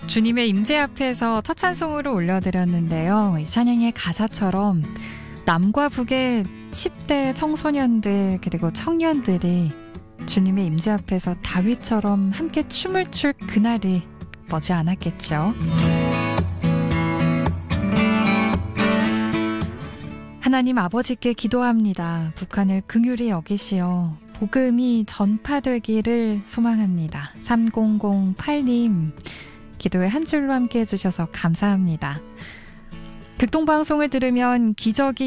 주님의 임재 앞에서 첫 찬송으로 올려드렸는데요. 이 찬양의 가사처럼 남과 북의 10대 청소년들 그리고 청년들이 주님의 임재 앞에서 다윗처럼 함께 춤을 출 그날이 머지 않았겠죠. 하나님 아버지께 기도합니다. 북한을 긍휼히 여기시어 복음이 전파되기를 소망합니다. 3008님 기도에 한 줄로 함께 해주셔서 감사합니다. 극동방송을 들으면 기적이